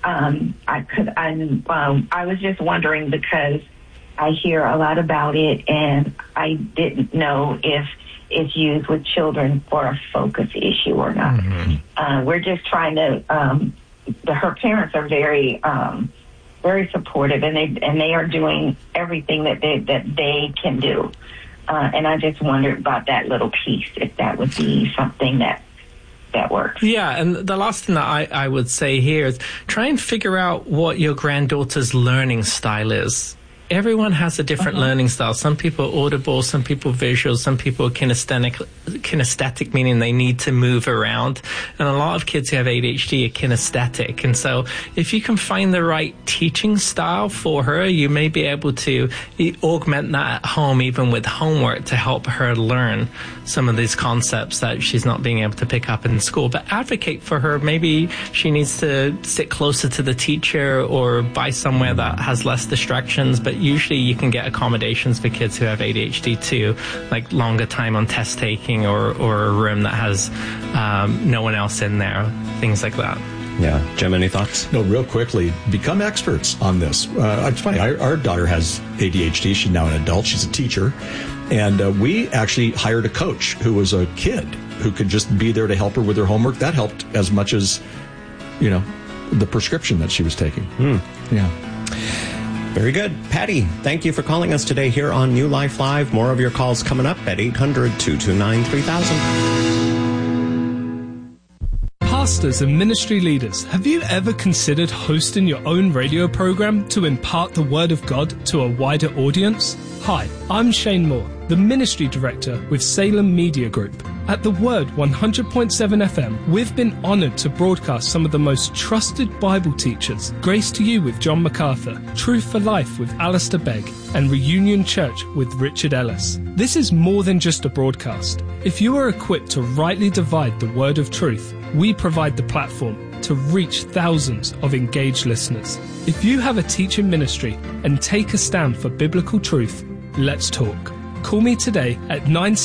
I was just wondering because I hear a lot about it, and I didn't know if it's used with children for a focus issue or not. Mm-hmm. We're just trying to. Her parents are very, very supportive, and they are doing everything that they can do. And I just wondered about that little piece, if that would be something that works. Yeah, and the last thing that I would say here is try and figure out what your granddaughter's learning style is. Everyone has a different learning style. Some people are audible, some people visual, some people are kinesthetic, meaning they need to move around. And a lot of kids who have ADHD are kinesthetic. And so if you can find the right teaching style for her, you may be able to augment that at home, even with homework, to help her learn some of these concepts that she's not being able to pick up in school. But advocate for her. Maybe she needs to sit closer to the teacher or buy somewhere that has less distractions. But usually you can get accommodations for kids who have ADHD too, like longer time on test taking or a room that has no one else in there, things like that. Yeah. Jim, any thoughts? No, real quickly, become experts on this. It's funny, our daughter has ADHD. She's now an adult. She's a teacher. And we actually hired a coach who was a kid who could just be there to help her with her homework. That helped as much as, the prescription that she was taking. Yeah. Very good. Patty, thank you for calling us today here on New Life Live. More of your calls coming up at 800-229-3000. Pastors and ministry leaders, have you ever considered hosting your own radio program to impart the Word of God to a wider audience? Hi, I'm Shane Moore, the Ministry Director with Salem Media Group. At The Word 100.7 FM, we've been honored to broadcast some of the most trusted Bible teachers. Grace to You with John MacArthur, Truth for Life with Alistair Begg, and Reunion Church with Richard Ellis. This is more than just a broadcast. If you are equipped to rightly divide the word of truth, we provide the platform to reach thousands of engaged listeners. If you have a teaching ministry and take a stand for biblical truth, let's talk. Call me today at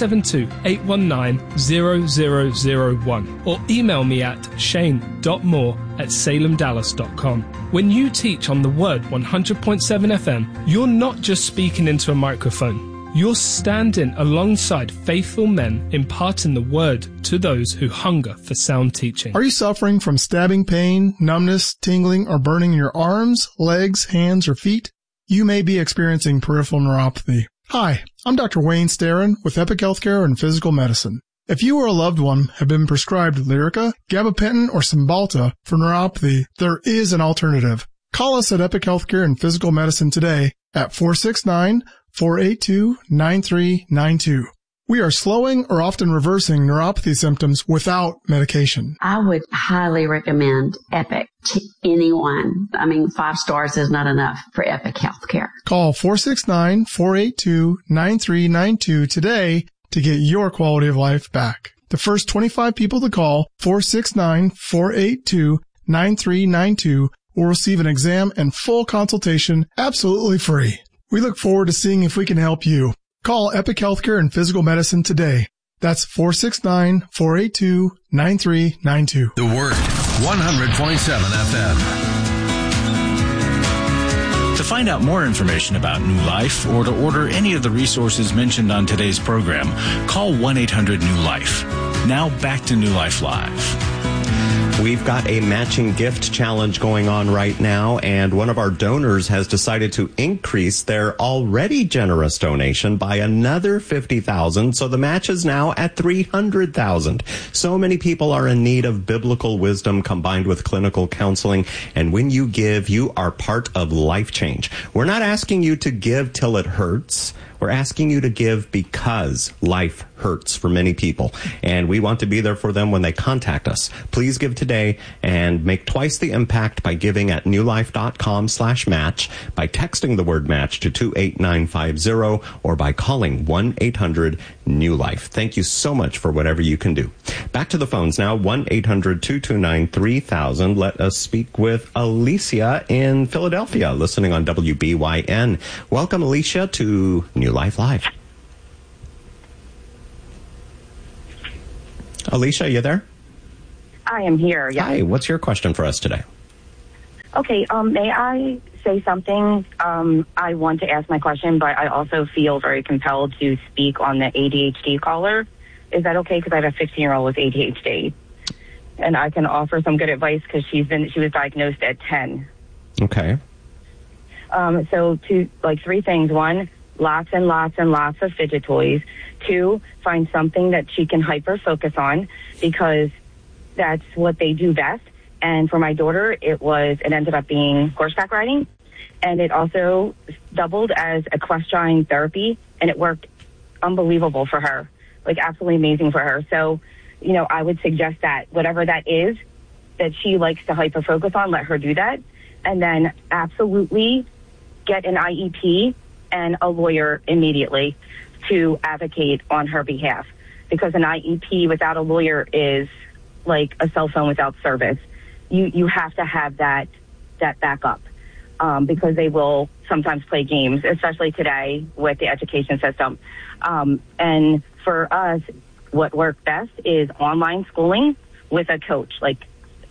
972-819-0001 or email me at shane.moore@salemdallas.com. When you teach on the Word 100.7 FM, you're not just speaking into a microphone. You're standing alongside faithful men imparting the Word to those who hunger for sound teaching. Are you suffering from stabbing pain, numbness, tingling, or burning in your arms, legs, hands, or feet? You may be experiencing peripheral neuropathy. Hi, I'm Dr. Wayne Starrin with Epic Healthcare and Physical Medicine. If you or a loved one have been prescribed Lyrica, gabapentin, or Cymbalta for neuropathy, there is an alternative. Call us at Epic Healthcare and Physical Medicine today at 469-482-9392. We are slowing or often reversing neuropathy symptoms without medication. I would highly recommend Epic to anyone. 5 stars is not enough for Epic Healthcare. Call 469-482-9392 today to get your quality of life back. The first 25 people to call 469-482-9392 will receive an exam and full consultation absolutely free. We look forward to seeing if we can help you. Call Epic Healthcare and Physical Medicine today. That's 469-482-9392. The Word, 100.7 FM. To find out more information about New Life or to order any of the resources mentioned on today's program, call 1-800-NEW-LIFE. Now back to New Life Live. We've got a matching gift challenge going on right now, and one of our donors has decided to increase their already generous donation by another $50,000, so the match is now at $300,000. So many people are in need of biblical wisdom combined with clinical counseling, and when you give, you are part of life change. We're not asking you to give till it hurts. We're asking you to give because life hurts for many people, and we want to be there for them when they contact us. Please give today and make twice the impact by giving at newlife.com/match, by texting the word match to 28950, or by calling 1-800-NEW-LIFE. Thank you so much for whatever you can do. Back to the phones now, 1-800-229-3000. Let us speak with Alicia in Philadelphia, listening on WBYN. Welcome, Alicia, to New Life Live. Alicia, are you there? I am here, yeah. Hi, what's your question for us today? Okay, may I say something? I want to ask my question, but I also feel very compelled to speak on the ADHD caller. Is that okay? Because I have a 15-year-old with ADHD. And I can offer some good advice because she was diagnosed at 10. Okay. So three things. One, lots and lots and lots of fidget toys. 2, find something that she can hyper-focus on because that's what they do best. And for my daughter, it ended up being horseback riding. And it also doubled as equestrian therapy. And it worked unbelievable for her, like absolutely amazing for her. So, I would suggest that whatever that is that she likes to hyper-focus on, let her do that. And then absolutely get an IEP and a lawyer immediately to advocate on her behalf. Because an IEP without a lawyer is like a cell phone without service. You have to have that backup because they will sometimes play games, especially today with the education system. And for us, what worked best is online schooling with a coach. Like,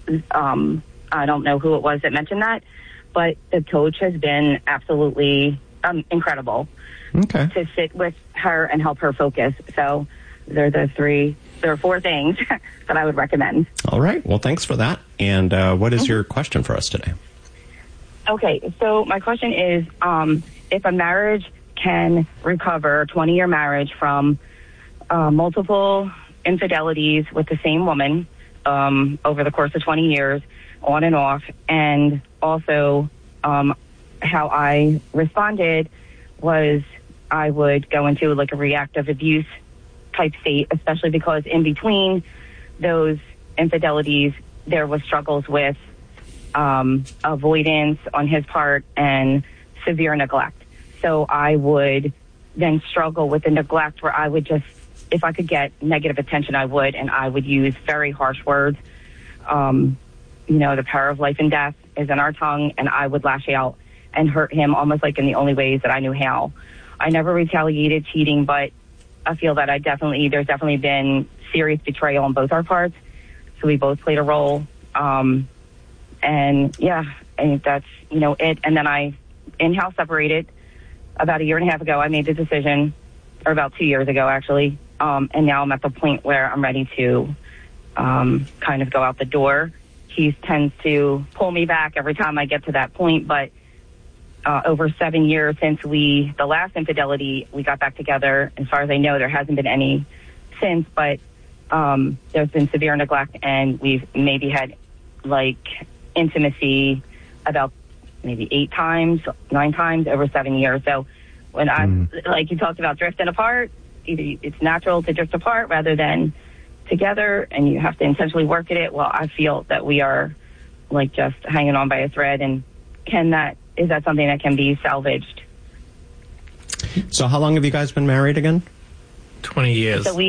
I don't know who it was that mentioned that, but the coach has been absolutely incredible to sit with her and help her focus. So there are 4 things that I would recommend. All right. Well, thanks for that. And what is your question for us today? Okay. So my question is, if a marriage can recover, 20-year marriage from multiple infidelities with the same woman over the course of 20 years, on and off, and also how I responded was I would go into like a reactive abuse type state, especially because in between those infidelities, there was struggles with avoidance on his part and severe neglect. So I would then struggle with the neglect where I would just, if I could get negative attention, I would, and I would use very harsh words. The power of life and death is in our tongue, and I would lash out and hurt him almost like in the only ways that I knew how. I never retaliated cheating, but I feel that there's definitely been serious betrayal on both our parts. So we both played a role. And yeah, I think that's, it. And then I in-house separated about 1.5 years ago. I made the decision, or about 2 years ago, actually. And now I'm at the point where I'm ready to kind of go out the door. He tends to pull me back every time I get to that point. But over 7 years since the last infidelity, we got back together. As far as I know, there hasn't been any since, but there's been severe neglect, and we've maybe had like intimacy about maybe 8 times, 9 times over 7 years. So when like you talked about drifting apart, either it's natural to drift apart rather than together, and you have to intentionally work at it. Well, I feel that we are like just hanging on by a thread, and is that something that can be salvaged? So how long have you guys been married again? 20 years. So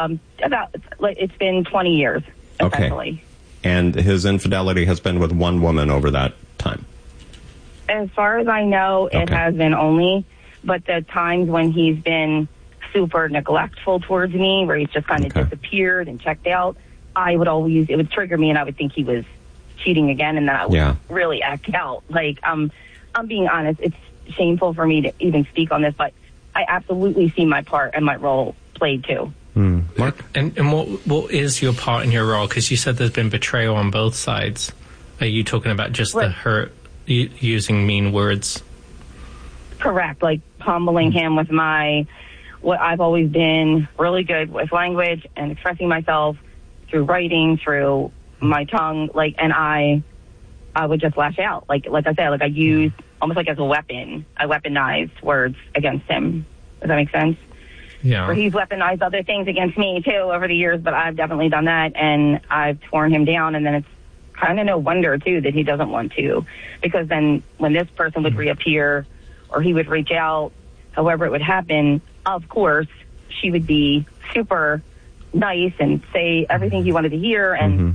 it's been 20 years, essentially. Okay. And his infidelity has been with one woman over that time? As far as I know, it has been only, but the times when he's been super neglectful towards me, where he's just kind of disappeared and checked out, it would trigger me, and I would think he was cheating again, and then I would really act out. Like, I'm being honest, it's shameful for me to even speak on this, but I absolutely see my part and my role played too. Mark? And what is your part in your role? Because you said there's been betrayal on both sides. Are you talking about just the hurt, using mean words? Correct, like humbling him with what I've always been really good with language and expressing myself through writing, through my tongue, and I would just lash out. Like I said, I used almost like as a weapon. I weaponized words against him. Does that make sense? Yeah. Where he's weaponized other things against me too over the years, but I've definitely done that, and I've torn him down, and then it's kind of no wonder too that he doesn't want to, because then when this person would reappear or he would reach out, however it would happen, of course, she would be super nice and say everything he wanted to hear, and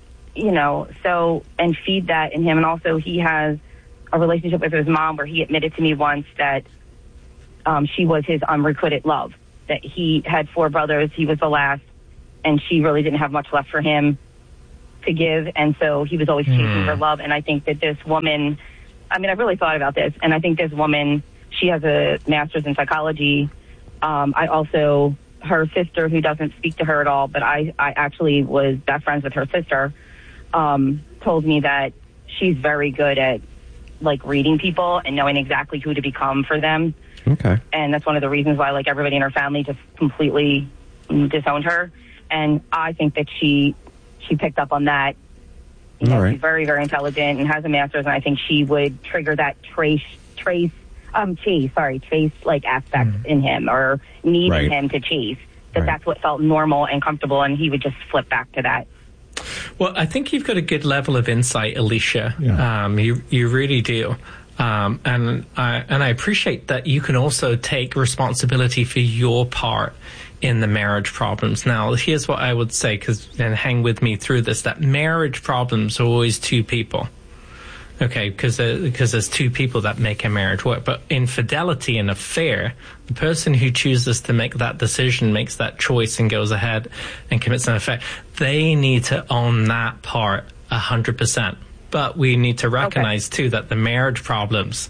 and feed that in him. And also he has a relationship with his mom where he admitted to me once that she was his unrequited love, that he had 4 brothers, he was the last, and she really didn't have much left for him. to give, and so he was always chasing her love. And I think that this woman, I mean, I really thought about this, and I think this woman, she has a master's in psychology. I also, her sister, who doesn't speak to her at all, but I actually was best friends with her sister, told me that she's very good at, like, reading people and knowing exactly who to become for them. Okay. And that's one of the reasons why, like, everybody in her family just completely disowned her. And I think that she picked up on that. You know, right. She's very, very intelligent and has a master's, and I think she would trigger that chase like aspect in him, or needing him to chase. That's what felt normal and comfortable, and he would just flip back to that. Well, I think you've got a good level of insight, Alicia. Yeah. You really do. And I appreciate that you can also take responsibility for your part in the marriage problems. Now, here's what I would say, and hang with me through this, that marriage problems are always two people. Okay, because there's two people that make a marriage work. But infidelity and affair, the person who chooses to make that decision, makes that choice and goes ahead and commits an affair, they need to own that part 100%. But we need to recognize, too, that the marriage problems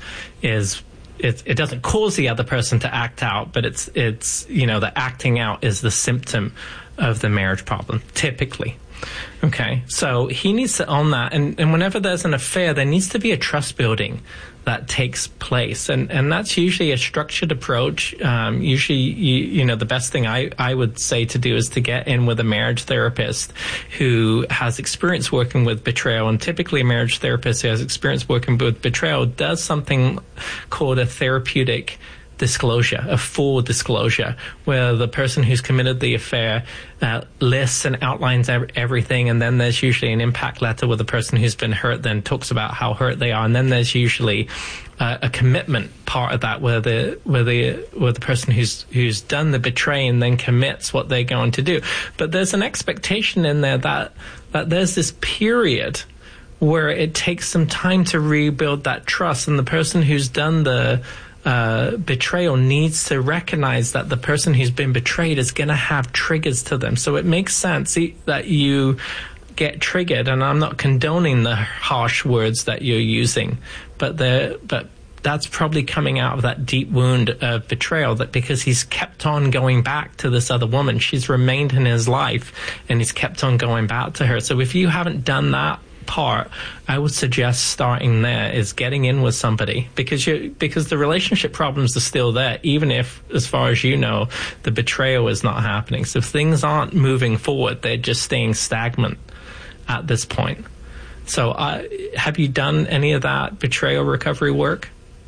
it doesn't cause the other person to act out, but it's the acting out is the symptom of the marriage problem, typically. Okay, so he needs to own that, and whenever there's an affair, there needs to be a trust building that takes place, and that's usually a structured approach. Usually, the best thing I would say to do is to get in with a marriage therapist who has experience working with betrayal, and typically a marriage therapist who has experience working with betrayal does something called a therapeutic disclosure, a full disclosure, where the person who's committed the affair lists and outlines everything, and then there's usually an impact letter where the person who's been hurt then talks about how hurt they are, and then there's usually a commitment part of that where the person who's done the betraying then commits what they're going to do. But there's an expectation in there that there's this period where it takes some time to rebuild that trust, and the person who's done the betrayal needs to recognize that the person who's been betrayed is going to have triggers to them. So it makes sense that you get triggered, and I'm not condoning the harsh words that you're using, but that's probably coming out of that deep wound of betrayal, that because he's kept on going back to this other woman, she's remained in his life, and he's kept on going back to her. So if you haven't done that part, I would suggest starting there, is getting in with somebody, because the relationship problems are still there, even if, as far as you know, the betrayal is not happening. So if things aren't moving forward, they're just staying stagnant at this point. So have you done any of that betrayal recovery work?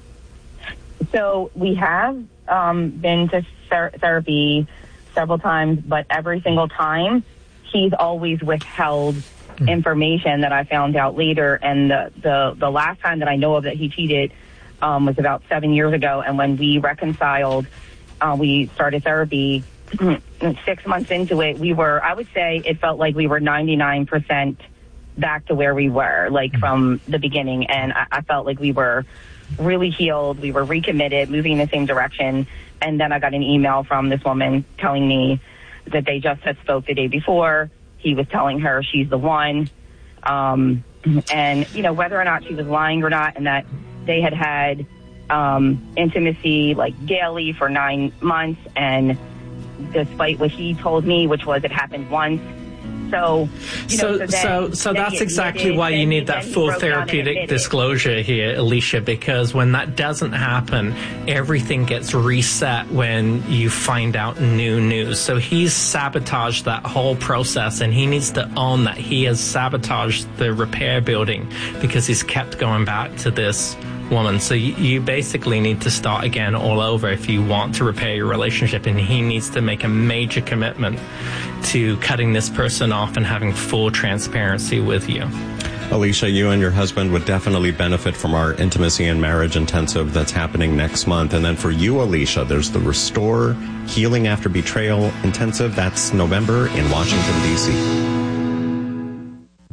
So we have been to therapy several times, but every single time he's always withheld information that I found out later. And the last time that I know of that he cheated was about 7 years ago. And when we reconciled, we started therapy. 6 months into it, I would say it felt like we were 99% back to where we were, like from the beginning. And I felt like we were really healed. We were recommitted, moving in the same direction. And then I got an email from this woman telling me that they just had spoke the day before. He was telling her she's the one. And, whether or not she was lying or not, and that they had intimacy like daily for 9 months. And despite what he told me, which was it happened once. So that's exactly why you need that full therapeutic disclosure here, Alicia, because when that doesn't happen, everything gets reset when you find out new news. So he's sabotaged that whole process, and he needs to own that he has sabotaged the repair building because he's kept going back to this woman. So you basically need to start again all over if you want to repair your relationship, and he needs to make a major commitment to cutting this person off and having full transparency with you. Alicia, you and your husband would definitely benefit from our Intimacy and Marriage Intensive that's happening next month. And then for you, Alicia, there's the Restore Healing After Betrayal Intensive. That's November in Washington, D.C. Here's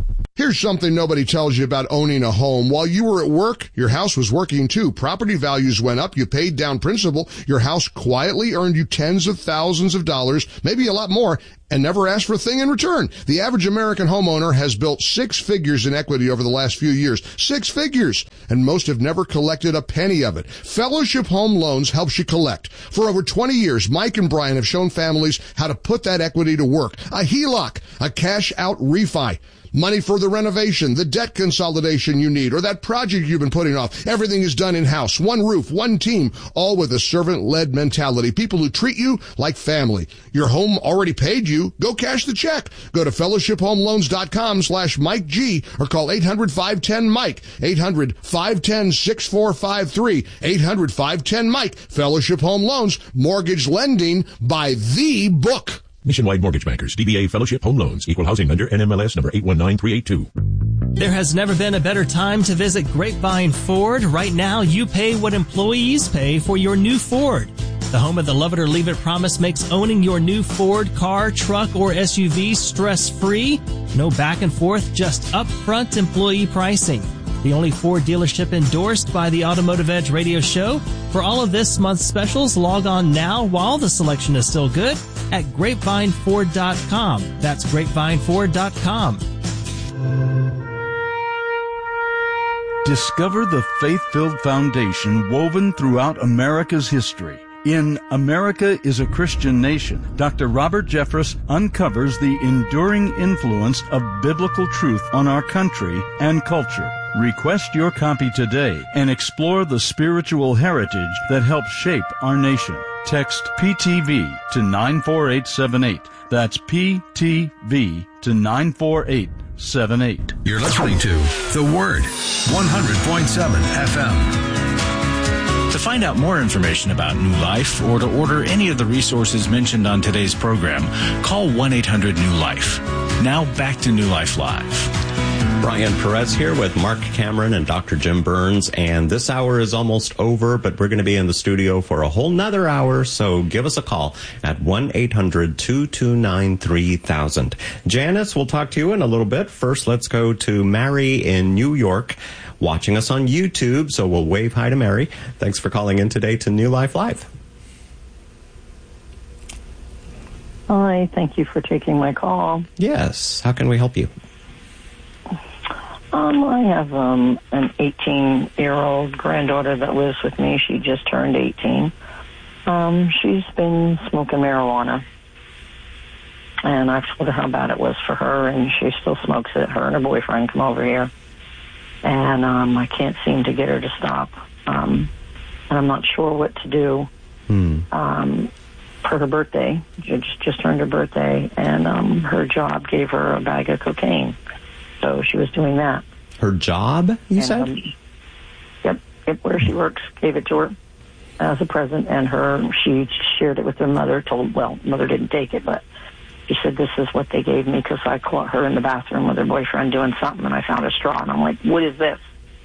Here's something nobody tells you about owning a home. While you were at work, your house was working too. Property values went up. You paid down principal. Your house quietly earned you tens of thousands of dollars, maybe a lot more, and never asked for a thing in return. The average American homeowner has built 6 figures in equity over the last few years. 6 figures! And most have never collected a penny of it. Fellowship Home Loans helps you collect. For over 20 years, Mike and Brian have shown families how to put that equity to work. A HELOC, a cash-out refi. Money for the renovation, the debt consolidation you need, or that project you've been putting off. Everything is done in-house. One roof, one team, all with a servant-led mentality. People who treat you like family. Your home already paid you. Go cash the check. Go to fellowshiphomeloans.com/Mike G or call 800-510-MIKE. 800-510-6453. 800-510-MIKE. Fellowship Home Loans. Mortgage lending by the book. Nationwide Mortgage Bankers, DBA Fellowship Home Loans, Equal Housing Lender, NMLS number 819382. There has never been a better time to visit Grapevine Ford. Right now, you pay what employees pay for your new Ford. The home of the love it or leave it promise makes owning your new Ford car, truck, or SUV stress-free. No back and forth, just upfront employee pricing. The only Ford dealership endorsed by the Automotive Edge radio show. For all of this month's specials, log on now while the selection is still good at GrapevineFord.com. That's GrapevineFord.com. Discover the faith-filled foundation woven throughout America's history. In America is a Christian Nation, Dr. Robert Jeffress uncovers the enduring influence of biblical truth on our country and culture. Request your copy today and explore the spiritual heritage that helped shape our nation. Text PTV to 94878. That's PTV to 94878. You're listening to The Word, 100.7 FM. To find out more information about New Life or to order any of the resources mentioned on today's program, call 1-800-NEW-LIFE. Now back to New Life Live. Brian Perez here with Mark Cameron and Dr. Jim Burns, and this hour is almost over, but we're going to be in the studio for a whole nother hour, so give us a call at 1-800-229-3000. Janice, we'll talk to you in a little bit. First, let's go to Mary in New York, watching us on YouTube, so we'll wave hi to Mary. Thanks for calling in today to New Life Live. Hi, thank you for taking my call. Yes, how can we help you? I have an 18-year-old granddaughter that lives with me. She just turned 18. She's been smoking marijuana, and I've told her how bad it was for her, and she still smokes it. Her and her boyfriend come over here, and I can't seem to get her to stop, and I'm not sure what to do. For her birthday, she just turned her birthday, and her job gave her a bag of cocaine. So she was doing that. Her job, you said? Yep, where she works, gave it to her as a present, and she shared it with her mother. Mother didn't take it, but she said, this is what they gave me because I caught her in the bathroom with her boyfriend doing something, and I found a straw, and I'm like, what is this?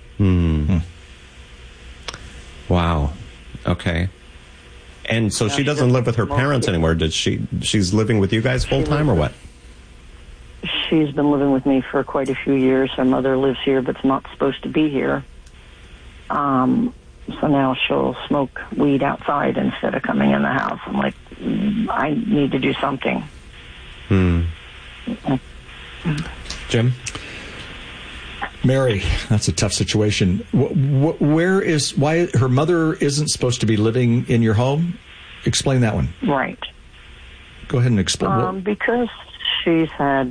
Wow. Okay. And so she doesn't live with her parents anymore. She's living with you guys full time or what? She's been living with me for quite a few years. Her mother lives here, but's not supposed to be here. So now she'll smoke weed outside instead of coming in the house. I'm like, I need to do something. Jim? Mary, that's a tough situation. Why her mother isn't supposed to be living in your home? Explain that one. Right. Go ahead and explain. Because she's had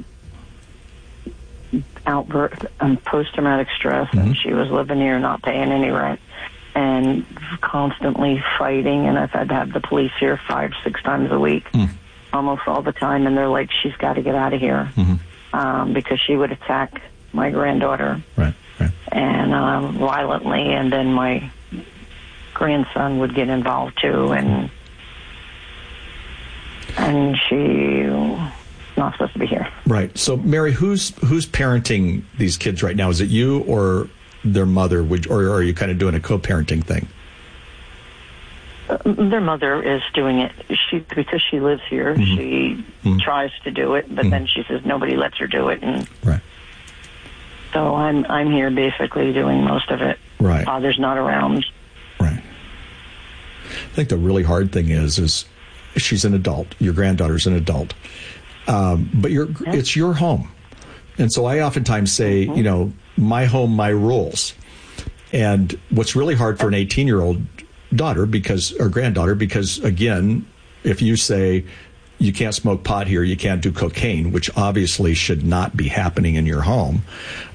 outburst and post-traumatic stress, and she was living here not paying any rent and constantly fighting, and I've had to have the police here 5-6 times a week, almost all the time, and they're like, she's got to get out of here because she would attack my granddaughter and violently, and then my grandson would get involved too, and she's not supposed to be here. Right. So, Mary, who's parenting these kids right now? Is it you or their mother? Or are you kind of doing a co-parenting thing? Their mother is doing it. Because she lives here, she tries to do it, but then she says nobody lets her do it. And right. So I'm here basically doing most of it. Right. Father's not around. Right. I think the really hard thing is she's an adult. Your granddaughter's an adult. But it's your home. And so I oftentimes say, my home, my rules. And what's really hard for an 18-year-old daughter or granddaughter, because again, if you say you can't smoke pot here, you can't do cocaine, which obviously should not be happening in your home,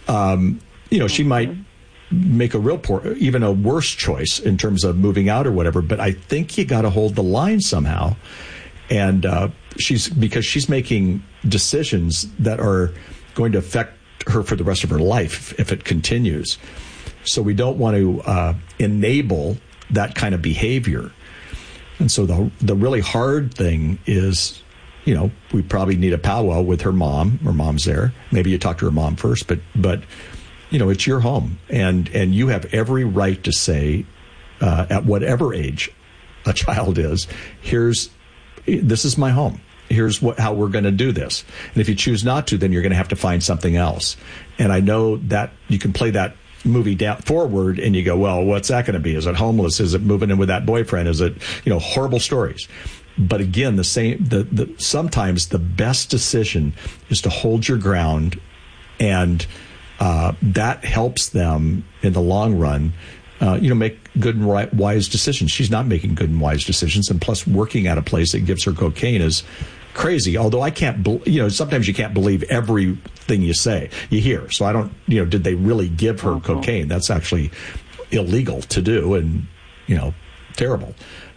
she might make even a worse choice in terms of moving out or whatever. But I think you got to hold the line somehow. And because she's making decisions that are going to affect her for the rest of her life if it continues. So we don't want to enable that kind of behavior. And so the really hard thing is, we probably need a powwow with her mom. Her mom's there. Maybe you talk to her mom first, but it's your home, and you have every right to say, at whatever age a child is, this is my home. Here's how we're going to do this. And if you choose not to, then you're going to have to find something else. And I know that you can play that movie forward and you go, well, what's that going to be? Is it homeless? Is it moving in with that boyfriend? Is it, horrible stories? But again, sometimes the best decision is to hold your ground, and that helps them in the long run, make good and wise decisions. She's not making good and wise decisions. And plus, working at a place that gives her cocaine is crazy. Although I can't, sometimes you can't believe everything you hear. So I don't, did they really give her cocaine? That's actually illegal to do and, terrible.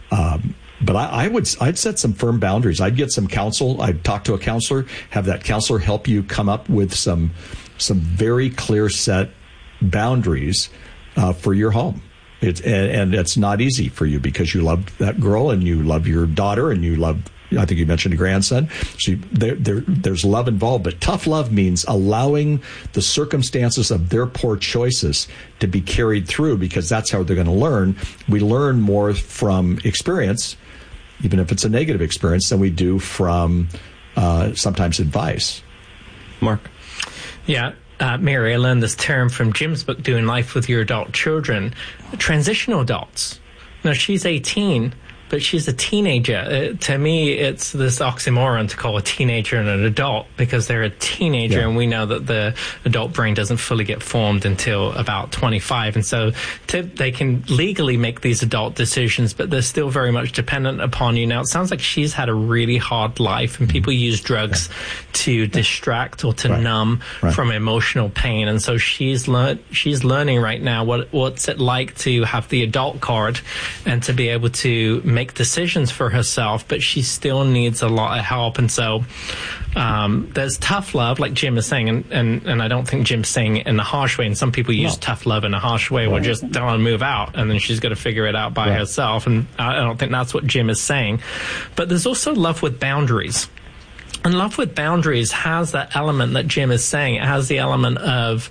But I'd set some firm boundaries. I'd get some counsel. I'd talk to a counselor, have that counselor help you come up with some very clear set boundaries for your home. And it's not easy for you because you love that girl and you love your daughter and you love, I think you mentioned a grandson. So there's love involved, but tough love means allowing the circumstances of their poor choices to be carried through, because that's how they're going to learn. We learn more from experience, even if it's a negative experience, than we do from sometimes advice. Mark? Yeah. Mary, I learned this term from Jim's book, Doing Life with Your Adult Children, transitional adults. Now, she's 18, but she's a teenager. To me, it's this oxymoron to call a teenager an adult, because they're a teenager, and we know that the adult brain doesn't fully get formed until about 25. And so they can legally make these adult decisions, but they're still very much dependent upon you. Now, it sounds like she's had a really hard life, and people use drugs to distract or to numb from emotional pain. And so she's learning right now what's it like to have the adult card and to be able to make decisions for herself, but she still needs a lot of help. And so there's tough love, like Jim is saying, and I don't think Jim's saying it in a harsh way, and some people use tough love in a harsh way, or just don't want to move out, and then she's got to figure it out by herself, and I don't think that's what Jim is saying. But there's also love with boundaries. And love with boundaries has that element that Jim is saying. It has the element of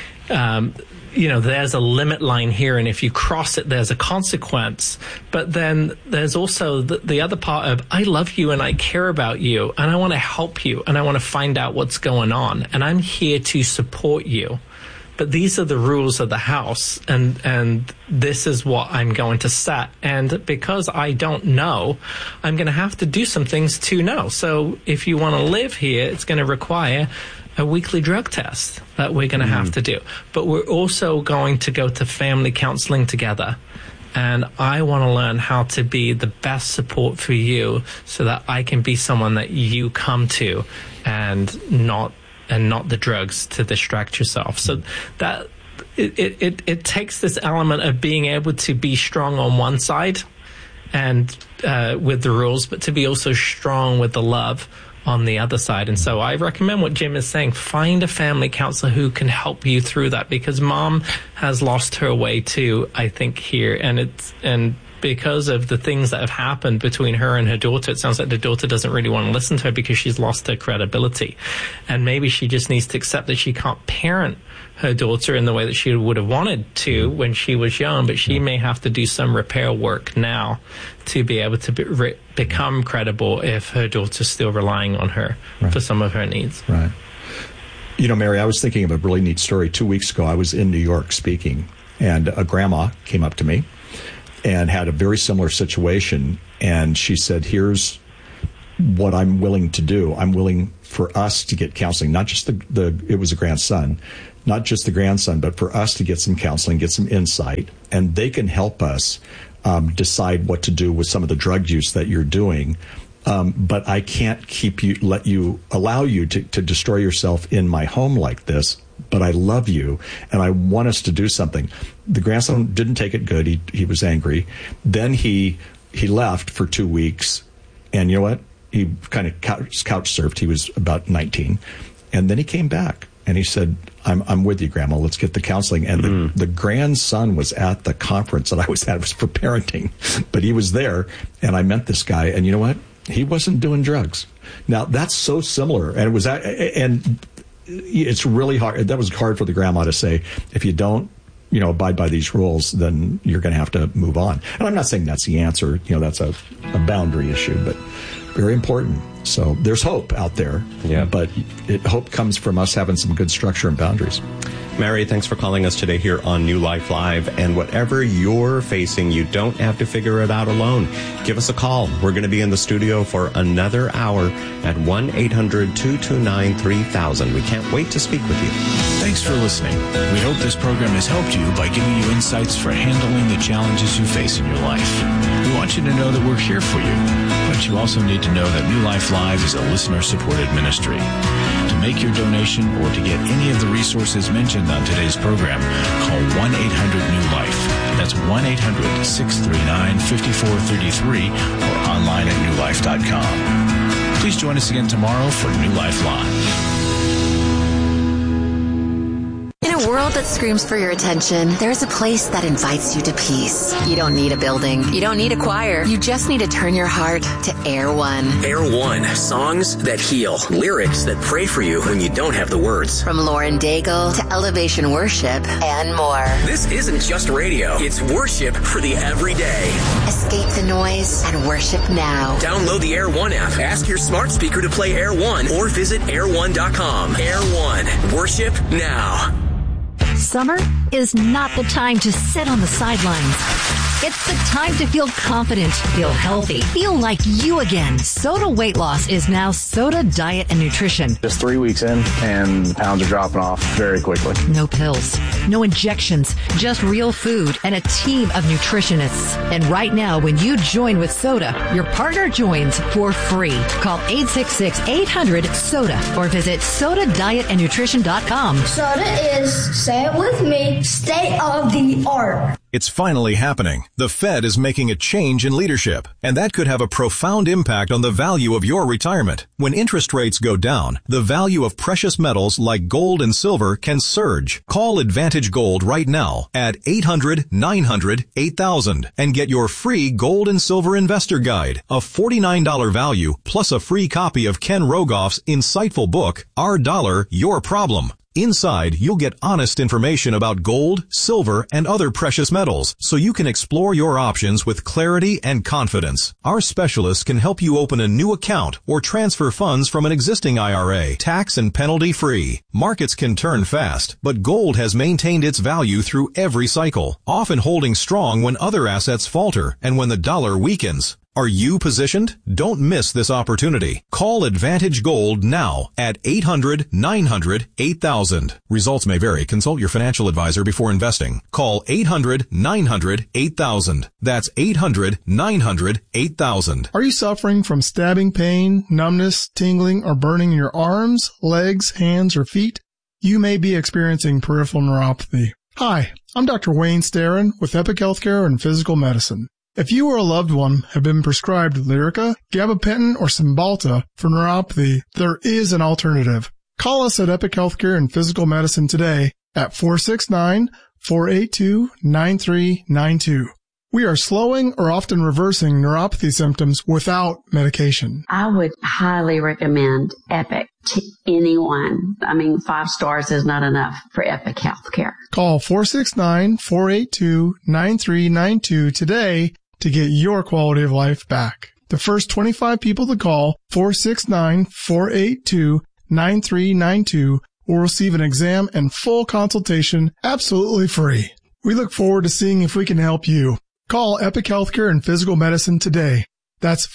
there's a limit line here, and if you cross it, there's a consequence. But then there's also the other part of, I love you and I care about you, and I want to help you, and I want to find out what's going on, and I'm here to support you. But these are the rules of the house, and this is what I'm going to set. And because I don't know, I'm going to have to do some things to know. So if you want to live here, it's going to require a weekly drug test that we're going to have to do. But we're also going to go to family counseling together. And I want to learn how to be the best support for you so that I can be someone that you come to, and not the drugs to distract yourself. So that it takes this element of being able to be strong on one side and with the rules, but to be also strong with the love on the other side. And so I recommend what Jim is saying. Find a family counselor who can help you through that, because mom has lost her way too, I think, here. And because of the things that have happened between her and her daughter, it sounds like the daughter doesn't really want to listen to her because she's lost her credibility. And maybe she just needs to accept that she can't parent her daughter in the way that she would have wanted to when she was young, but she may have to do some repair work now to be able to become credible if her daughter's still relying on her for some of her needs. Right. You know, Mary, I was thinking of a really neat story. 2 weeks ago, I was in New York speaking, and a grandma came up to me and had a very similar situation. And she said, here's what I'm willing to do. I'm willing for us to get counseling, not just it was a grandson, not just the grandson, but for us to get some counseling, get some insight, and they can help us decide what to do with some of the drug use that you're doing. But I can't allow you to destroy yourself in my home like this. But I love you, and I want us to do something. The grandson didn't take it good. He was angry. Then he left for 2 weeks, and you know what? He kind of couch surfed. He was about 19, and then he came back and he said, "I'm with you, Grandma. Let's get the counseling." And the grandson was at the conference that I was at. It was for parenting, but he was there, and I met this guy, and you know what? He wasn't doing drugs. Now that's so similar, and it's really hard. That was hard for the grandma to say, if you don't, abide by these rules, then you're going to have to move on. And I'm not saying that's the answer. That's a boundary issue, but very important. So there's hope out there. Yeah. But hope comes from us having some good structure and boundaries. Mary, thanks for calling us today here on New Life Live. And whatever you're facing, you don't have to figure it out alone. Give us a call. We're going to be in the studio for another hour at 1-800-229-3000. We can't wait to speak with you. Thanks for listening. We hope this program has helped you by giving you insights for handling the challenges you face in your life. We want you to know that we're here for you, but you also need to know that New Life Live is a listener-supported ministry. To make your donation or to get any of the resources mentioned on today's program, call 1-800-NEW-LIFE. That's 1-800-639-5433 or online at newlife.com. Please join us again tomorrow for New Life Live. In a world that screams for your attention, there's a place that invites you to peace. You don't need a building. You don't need a choir. You just need to turn your heart to Air One. Air One. Songs that heal. Lyrics that pray for you when you don't have the words. From Lauren Daigle to Elevation Worship and more. This isn't just radio. It's worship for the everyday. Escape the noise and worship now. Download the Air One app. Ask your smart speaker to play Air One or visit air1.com. Air One. Worship now. Summer is not the time to sit on the sidelines. It's the time to feel confident, feel healthy, feel like you again. Soda Weight Loss is now Soda Diet and Nutrition. Just 3 weeks in, and the pounds are dropping off very quickly. No pills, no injections, just real food and a team of nutritionists. And right now, when you join with Soda, your partner joins for free. Call 866-800-SODA or visit SodaDietandNutrition.com. Soda is, say it with me, state of the art. It's finally happening. The Fed is making a change in leadership, and that could have a profound impact on the value of your retirement. When interest rates go down, the value of precious metals like gold and silver can surge. Call Advantage Gold right now at 800-900-8000 and get your free gold and silver investor guide, a $49 value, plus a free copy of Ken Rogoff's insightful book, Our Dollar, Your Problem. Inside, you'll get honest information about gold, silver, and other precious metals, so you can explore your options with clarity and confidence. Our specialists can help you open a new account or transfer funds from an existing IRA, tax and penalty free. Markets can turn fast, but gold has maintained its value through every cycle, often holding strong when other assets falter and when the dollar weakens. Are you positioned? Don't miss this opportunity. Call Advantage Gold now at 800-900-8000. Results may vary. Consult your financial advisor before investing. Call 800-900-8000. That's 800-900-8000. Are you suffering from stabbing pain, numbness, tingling, or burning in your arms, legs, hands, or feet? You may be experiencing peripheral neuropathy. Hi, I'm Dr. Wayne Starin with Epic Healthcare and Physical Medicine. If you or a loved one have been prescribed Lyrica, gabapentin, or Cymbalta for neuropathy, there is an alternative. Call us at Epic Healthcare and Physical Medicine today at 469-482-9392. We are slowing or often reversing neuropathy symptoms without medication. I would highly recommend Epic to anyone. 5 stars is not enough for Epic Healthcare. Call 469-482-9392 today to get your quality of life back. The first 25 people to call 469-482-9392 will receive an exam and full consultation absolutely free. We look forward to seeing if we can help you. Call Epic Healthcare and Physical Medicine today. That's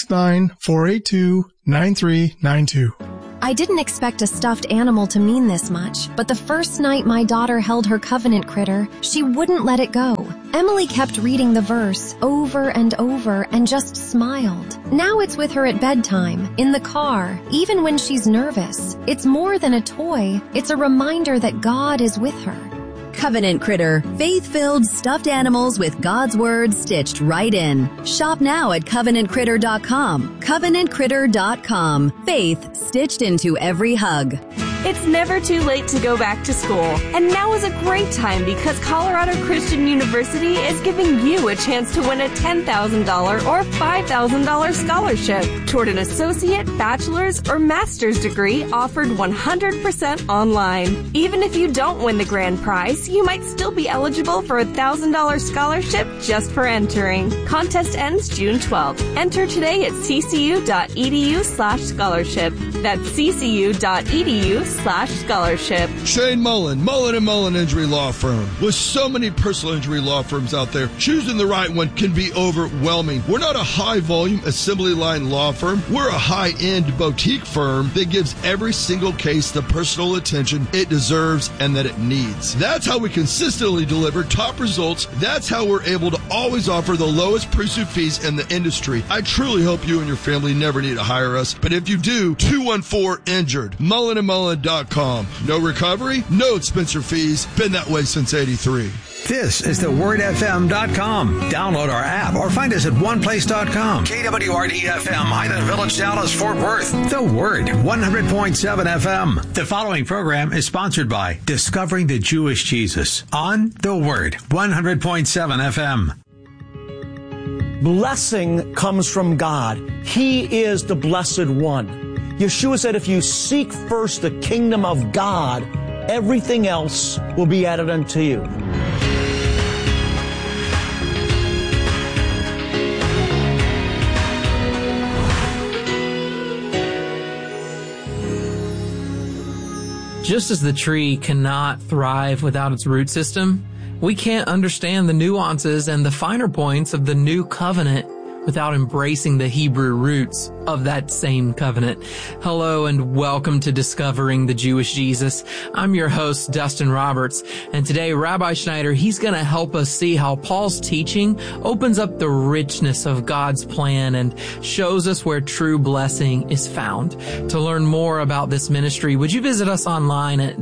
469-482-9392. I didn't expect a stuffed animal to mean this much, but the first night my daughter held her covenant critter, she wouldn't let it go. Emily kept reading the verse over and over and just smiled. Now it's with her at bedtime, in the car, even when she's nervous. It's more than a toy. It's a reminder that God is with her. Covenant Critter, faith-filled stuffed animals with God's Word stitched right in. Shop now at CovenantCritter.com. CovenantCritter.com. Faith stitched into every hug. It's never too late to go back to school. And now is a great time because Colorado Christian University is giving you a chance to win a $10,000 or $5,000 scholarship toward an associate, bachelor's, or master's degree offered 100% online. Even if you don't win the grand prize, you might still be eligible for a $1,000 scholarship just for entering. Contest ends June 12th. Enter today at ccu.edu/scholarship. That's ccu.edu/scholarship. Shane Mullen, Mullen & Mullen Injury Law Firm. With so many personal injury law firms out there, choosing the right one can be overwhelming. We're not a high-volume assembly line law firm. We're a high-end boutique firm that gives every single case the personal attention it deserves and that it needs. That's how we consistently deliver top results. That's how we're able to always offer the lowest pre-suit fees in the industry. I truly hope you and your family never need to hire us, but if you do, 214-INJURED. MullenandMullen.com. No recovery, no expense or fees. Been that way since '83. This is thewordfm.com. Download our app or find us at oneplace.com. KWRD-FM, Highland Village, Dallas, Fort Worth. The Word, 100.7 FM. The following program is sponsored by Discovering the Jewish Jesus on The Word, 100.7 FM. Blessing comes from God. He is the Blessed One. Yeshua said, if you seek first the kingdom of God, everything else will be added unto you. Just as the tree cannot thrive without its root system, we can't understand the nuances and the finer points of the new covenant without embracing the Hebrew roots of that same covenant. Hello and welcome to Discovering the Jewish Jesus. I'm your host, Dustin Roberts, and today Rabbi Schneider, he's going to help us see how Paul's teaching opens up the richness of God's plan and shows us where true blessing is found. To learn more about this ministry, would you visit us online at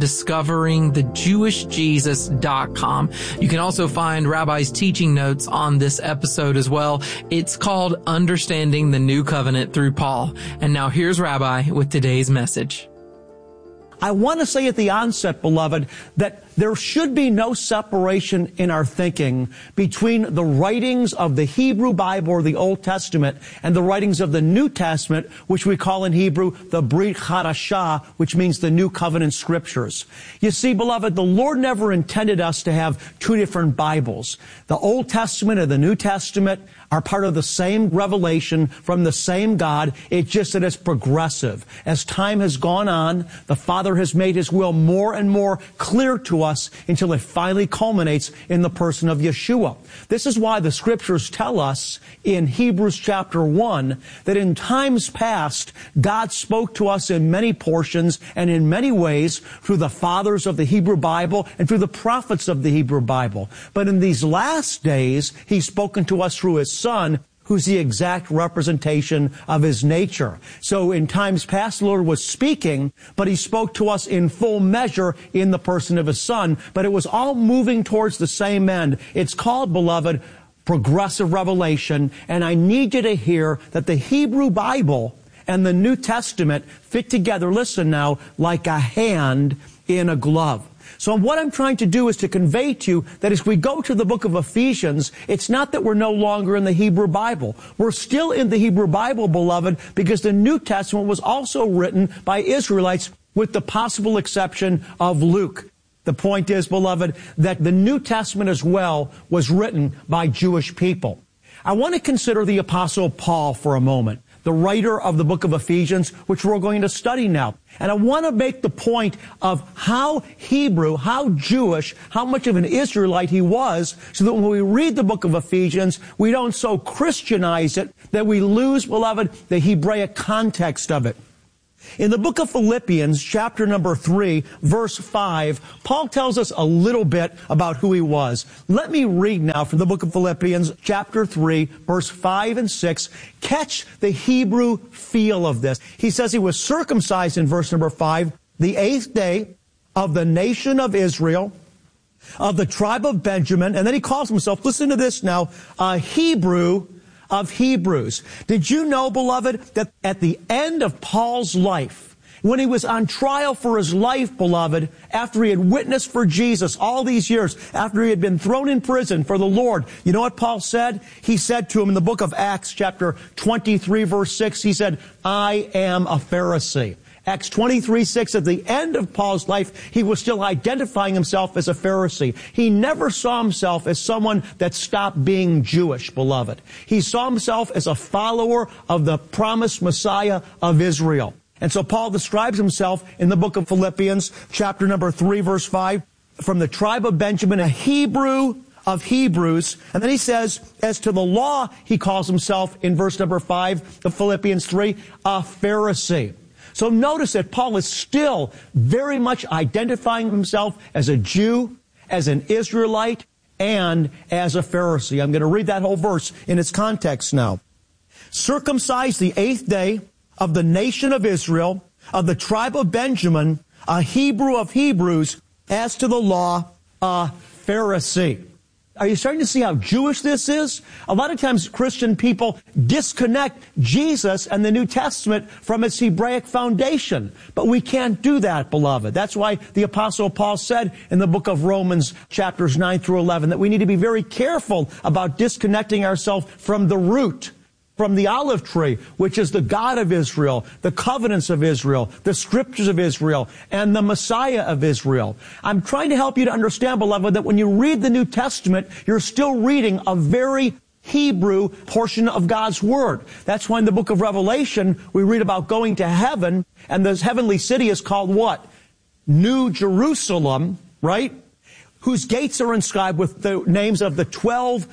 discoveringthejewishjesus.com. You can also find Rabbi's teaching notes on this episode as well. It's called Understanding the New Covenant through Paul. And now here's Rabbi with today's message. I want to say at the onset, beloved, that there should be no separation in our thinking between the writings of the Hebrew Bible or the Old Testament and the writings of the New Testament, which we call in Hebrew the Brit Hadashah, which means the New Covenant Scriptures. You see, beloved, the Lord never intended us to have two different Bibles. The Old Testament and the New Testament are part of the same revelation from the same God. It's just that it's progressive. As time has gone on, the Father has made His will more and more clear to us until it finally culminates in the person of Yeshua. This is why the Scriptures tell us in Hebrews chapter 1 that in times past, God spoke to us in many portions and in many ways through the fathers of the Hebrew Bible and through the prophets of the Hebrew Bible. But in these last days, He's spoken to us through His Son, who's the exact representation of His nature. So in times past, the Lord was speaking, but He spoke to us in full measure in the person of His Son. But it was all moving towards the same end. It's called, beloved, progressive revelation. And I need you to hear that the Hebrew Bible and the New Testament fit together, listen now, like a hand in a glove. So what I'm trying to do is to convey to you that as we go to the book of Ephesians, it's not that we're no longer in the Hebrew Bible. We're still in the Hebrew Bible, beloved, because the New Testament was also written by Israelites with the possible exception of Luke. The point is, beloved, that the New Testament as well was written by Jewish people. I want to consider the Apostle Paul for a moment. the writer of the book of Ephesians, which we're going to study now. And I want to make the point of how Hebrew, how Jewish, how much of an Israelite he was, so that when we read the book of Ephesians, we don't so Christianize it that we lose, beloved, the Hebraic context of it. In the book of Philippians, chapter number 3, verse 5, Paul tells us a little bit about who he was. Let me read now from the book of Philippians, chapter 3, verse 5 and 6. Catch the Hebrew feel of this. He says he was circumcised in verse number 5, the 8th day of the nation of Israel, of the tribe of Benjamin, and then he calls himself, listen to this now, a Hebrew of Hebrews. Did you know, beloved, that at the end of Paul's life, when he was on trial for his life, beloved, after he had witnessed for Jesus all these years, after he had been thrown in prison for the Lord, you know what Paul said? He said to him in the book of Acts, chapter 23, verse 6, he said, I am a Pharisee. Acts 23:6, at the end of Paul's life, he was still identifying himself as a Pharisee. He never saw himself as someone that stopped being Jewish, beloved. He saw himself as a follower of the promised Messiah of Israel. And so Paul describes himself in the book of Philippians, chapter number 3, verse 5, from the tribe of Benjamin, a Hebrew of Hebrews. And then he says, as to the law, he calls himself, in verse number 5 of Philippians 3, a Pharisee. So notice that Paul is still very much identifying himself as a Jew, as an Israelite, and as a Pharisee. I'm going to read that whole verse in its context now. Circumcised the 8th day of the nation of Israel, of the tribe of Benjamin, a Hebrew of Hebrews, as to the law, a Pharisee. Are you starting to see how Jewish this is? A lot of times Christian people disconnect Jesus and the New Testament from its Hebraic foundation. But we can't do that, beloved. That's why the Apostle Paul said in the book of Romans, chapters 9 through 11, that we need to be very careful about disconnecting ourselves from the root, from the olive tree, which is the God of Israel, the covenants of Israel, the scriptures of Israel, and the Messiah of Israel. I'm trying to help you to understand, beloved, that when you read the New Testament, you're still reading a very Hebrew portion of God's Word. That's why in the book of Revelation, we read about going to heaven, and this heavenly city is called what? New Jerusalem, right? Whose gates are inscribed with the names of the 12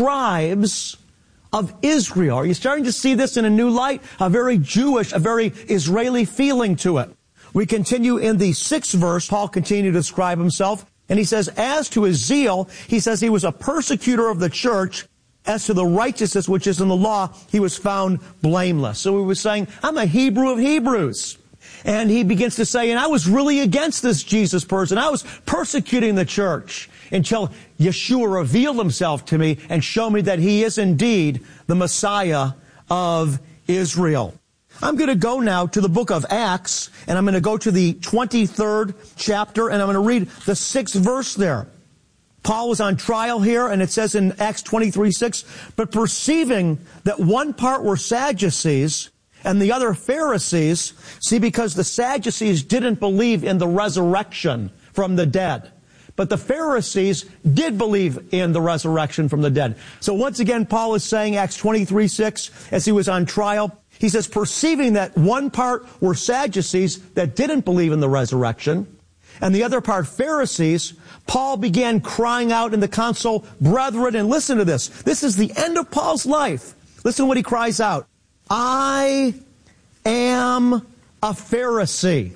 tribes of Israel. Are you starting to see this in a new light? A very Jewish, a very Israeli feeling to it. We continue in the 6th verse. Paul continued to describe himself. And he says, as to his zeal, he says he was a persecutor of the church. As to the righteousness which is in the law, he was found blameless. So he was saying, I'm a Hebrew of Hebrews. And he begins to say, and I was really against this Jesus person. I was persecuting the church until Yeshua revealed himself to me and showed me that he is indeed the Messiah of Israel. I'm going to go now to the book of Acts, and I'm going to go to the 23rd chapter, and I'm going to read the 6th verse there. Paul was on trial here, and it says in Acts 23:6, but perceiving that one part were Sadducees, and the other Pharisees, see, because the Sadducees didn't believe in the resurrection from the dead. But the Pharisees did believe in the resurrection from the dead. So once again, Paul is saying, Acts 23:6, as he was on trial, he says, perceiving that one part were Sadducees that didn't believe in the resurrection, and the other part Pharisees, Paul began crying out in the council, brethren, and listen to this. This is the end of Paul's life. Listen to what he cries out. I am a Pharisee,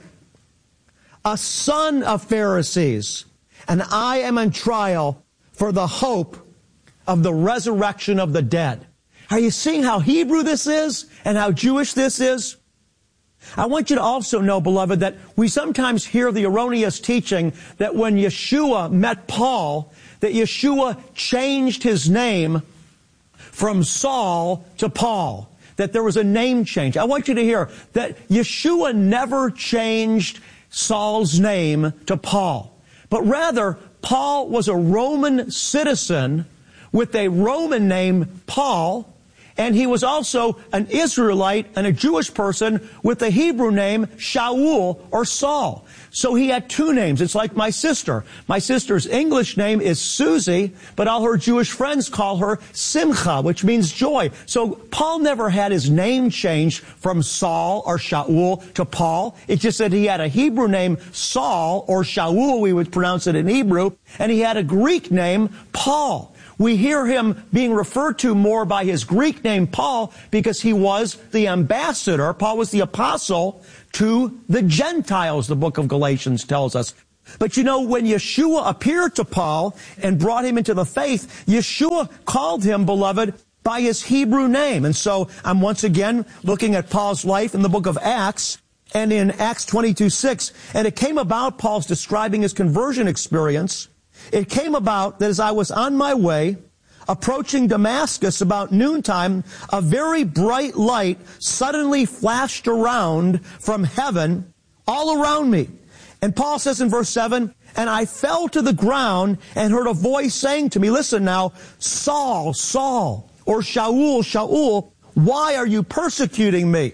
a son of Pharisees, and I am on trial for the hope of the resurrection of the dead. Are you seeing how Hebrew this is and how Jewish this is? I want you to also know, beloved, that we sometimes hear the erroneous teaching that when Yeshua met Paul, that Yeshua changed his name from Saul to Paul, that there was a name change. I want you to hear that Yeshua never changed Saul's name to Paul, but rather Paul was a Roman citizen with a Roman name, Paul, And he was also an Israelite and a Jewish person with the Hebrew name Shaul or Saul. So he had two names. It's like my sister. My sister's English name is Susie, but all her Jewish friends call her Simcha, which means joy. So Paul never had his name changed from Saul or Shaul to Paul. It just said he had a Hebrew name, Saul, or Shaul, we would pronounce it in Hebrew, and he had a Greek name, Paul. We hear him being referred to more by his Greek name, Paul, because he was the ambassador. Paul was the apostle to the Gentiles, the book of Galatians tells us. But you know, when Yeshua appeared to Paul and brought him into the faith, Yeshua called him, beloved, by his Hebrew name. And so I'm once again looking at Paul's life in the book of Acts, and in Acts 22:6, and it came about, Paul's describing his conversion experience. It came about that as I was on my way, approaching Damascus about noontime, a very bright light suddenly flashed around from heaven all around me. And Paul says in verse 7, and I fell to the ground and heard a voice saying to me, listen now, Saul, Saul, or Shaul, Shaul, why are you persecuting me?